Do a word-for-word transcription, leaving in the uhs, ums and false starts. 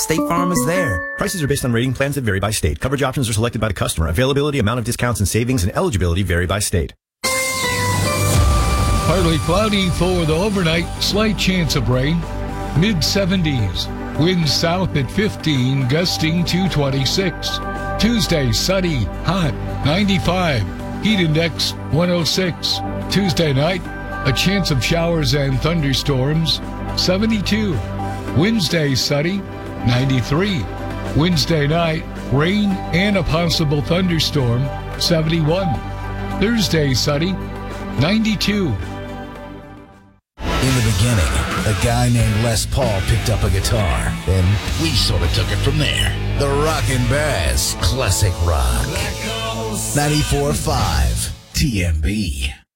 State Farm is there. Prices are based on rating plans that vary by state. Coverage options are selected by the customer. Availability, amount of discounts and savings, and eligibility vary by state. Partly cloudy for the overnight. Slight chance of rain. mid seventies. Winds south at fifteen, gusting to twenty-six. Tuesday, sunny, hot, ninety-five. Heat index, one oh six. Tuesday night, a chance of showers and thunderstorms, seventy-two. Wednesday, sunny, ninety-three. Wednesday night, rain and a possible thunderstorm, seventy-one. Thursday, sunny, ninety-two. In the beginning, a guy named Les Paul picked up a guitar, and we sort of took it from there. The Rockin' Bass Classic Rock. ninety-four point five T M B.